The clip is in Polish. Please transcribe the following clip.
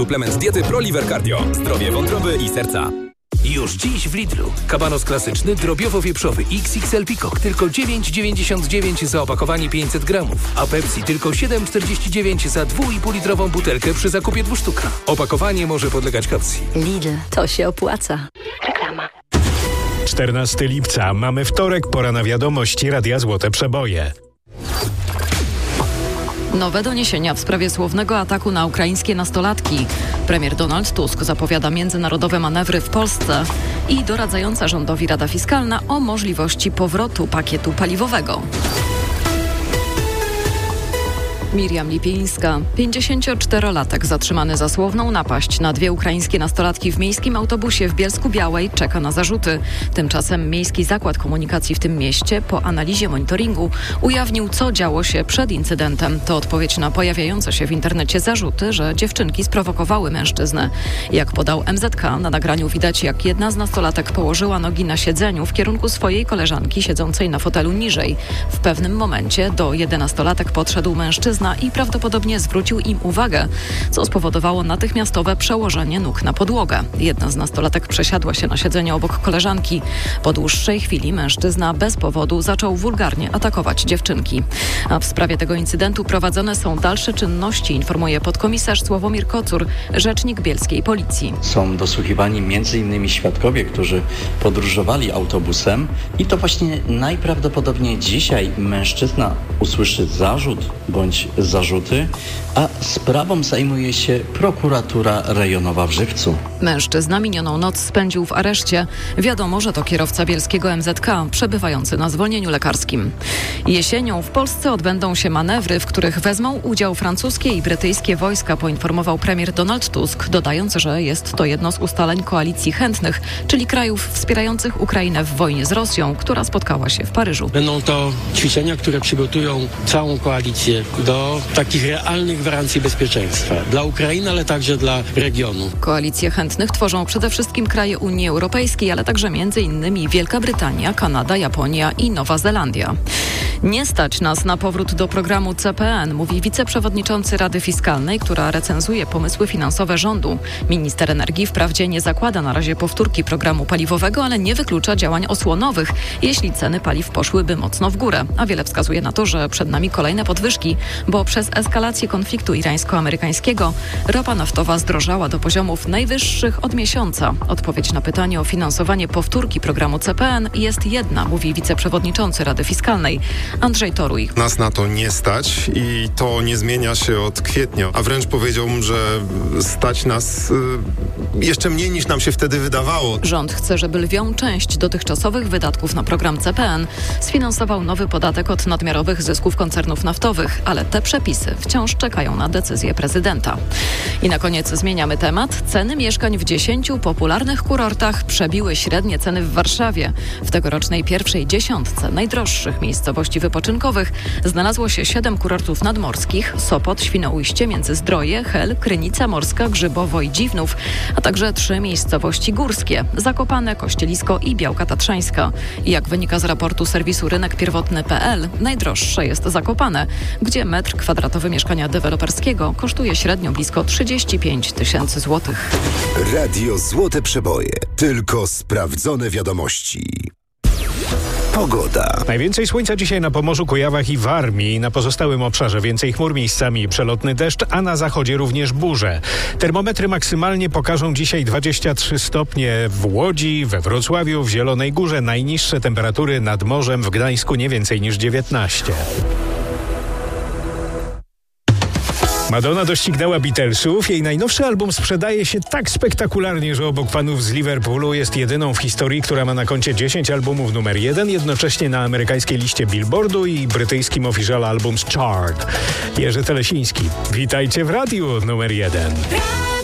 Suplement diety ProLiver Cardio. Zdrowie wątroby i serca. Już dziś w Lidlu. Kabanos klasyczny drobiowo-wieprzowy XXL Peacock tylko 9,99 za opakowanie 500 gramów, a Pepsi tylko 7,49 za 2,5-litrową butelkę przy zakupie 2 sztuk. Opakowanie może podlegać kaucji. Lidl, to się opłaca. Reklama. 14 lipca. Mamy wtorek, pora na wiadomości Radia Złote Przeboje. Nowe doniesienia w sprawie słownego ataku na ukraińskie nastolatki. Premier Donald Tusk zapowiada międzynarodowe manewry w Polsce i doradzająca rządowi Rada Fiskalna o możliwości powrotu pakietu paliwowego. Miriam Lipińska, 54-latek zatrzymany za słowną napaść na 2 ukraińskie nastolatki w miejskim autobusie w Bielsku-Białej czeka na zarzuty. Tymczasem Miejski Zakład Komunikacji w tym mieście po analizie monitoringu ujawnił, co działo się przed incydentem. To odpowiedź na pojawiające się w internecie zarzuty, że dziewczynki sprowokowały mężczyznę. Jak podał MZK, na nagraniu widać, jak jedna z nastolatek położyła nogi na siedzeniu w kierunku swojej koleżanki siedzącej na fotelu niżej. W pewnym momencie do 11-latek podszedł mężczyzna i prawdopodobnie zwrócił im uwagę, co spowodowało natychmiastowe przełożenie nóg na podłogę. Jedna z nastolatek przesiadła się na siedzenie obok koleżanki. Po dłuższej chwili mężczyzna bez powodu zaczął wulgarnie atakować dziewczynki. A w sprawie tego incydentu prowadzone są dalsze czynności, informuje podkomisarz Sławomir Kocur, rzecznik bielskiej policji. Są dosłuchiwani m.in. świadkowie, którzy podróżowali autobusem i to właśnie najprawdopodobniej dzisiaj mężczyzna usłyszy zarzut bądź zarzuty, a sprawą zajmuje się prokuratura rejonowa w Żywcu. Mężczyzna minioną noc spędził w areszcie. Wiadomo, że to kierowca bielskiego MZK, przebywający na zwolnieniu lekarskim. Jesienią w Polsce odbędą się manewry, w których wezmą udział francuskie i brytyjskie wojska, poinformował premier Donald Tusk, dodając, że jest to jedno z ustaleń koalicji chętnych, czyli krajów wspierających Ukrainę w wojnie z Rosją, która spotkała się w Paryżu. Będą to ćwiczenia, które przygotują całą koalicję do takich realnych gwarancji bezpieczeństwa dla Ukrainy, ale także dla regionu. Koalicję chętnych tworzą przede wszystkim kraje Unii Europejskiej, ale także m.in. Wielka Brytania, Kanada, Japonia i Nowa Zelandia. Nie stać nas na powrót do programu CPN, mówi wiceprzewodniczący Rady Fiskalnej, która recenzuje pomysły finansowe rządu. Minister energii wprawdzie nie zakłada na razie powtórki programu paliwowego, ale nie wyklucza działań osłonowych, jeśli ceny paliw poszłyby mocno w górę. A wiele wskazuje na to, że przed nami kolejne podwyżki, bo przez eskalację konfliktu irańsko-amerykańskiego ropa naftowa zdrożała do poziomów najwyższych od miesiąca. Odpowiedź na pytanie o finansowanie powtórki programu CPN jest jedna, mówi wiceprzewodniczący Rady Fiskalnej Andrzej Toruj. Nas na to nie stać i to nie zmienia się od kwietnia, a wręcz powiedziałbym, że stać nas jeszcze mniej niż nam się wtedy wydawało. Rząd chce, żeby lwią część dotychczasowych wydatków na program CPN sfinansował nowy podatek od nadmiarowych zysków koncernów naftowych, ale te przepisy wciąż czekają na decyzję prezydenta. I na koniec zmieniamy temat. Ceny mieszkań w 10 popularnych kurortach przebiły średnie ceny w Warszawie. W tegorocznej pierwszej dziesiątce najdroższych miejscowości wypoczynkowych znalazło się 7 kurortów nadmorskich: Sopot, Świnoujście, Międzyzdroje, Hel, Krynica Morska, Grzybowo i Dziwnów, a także 3 miejscowości górskie: Zakopane, Kościelisko i Białka Tatrzańska. I jak wynika z raportu serwisu rynekpierwotny.pl, najdroższe jest Zakopane, gdzie metr kwadratowy mieszkania deweloperskiego kosztuje średnio blisko 35 000 złotych. Radio Złote Przeboje. Tylko sprawdzone wiadomości. Pogoda. Najwięcej słońca dzisiaj na Pomorzu, Kujawach i Warmii. Na pozostałym obszarze więcej chmur, miejscami przelotny deszcz, a na zachodzie również burze. Termometry maksymalnie pokażą dzisiaj 23 stopnie w Łodzi, we Wrocławiu, w Zielonej Górze. Najniższe temperatury nad morzem w Gdańsku nie więcej niż 19. Madonna doścignęła Beatlesów. Jej najnowszy album sprzedaje się tak spektakularnie, że obok fanów z Liverpoolu jest jedyną w historii, która ma na koncie 10 albumów numer 1, jednocześnie na amerykańskiej liście Billboardu i brytyjskim Official Albums Chart. Jerzy Telesiński. Witajcie w Radiu numer 1.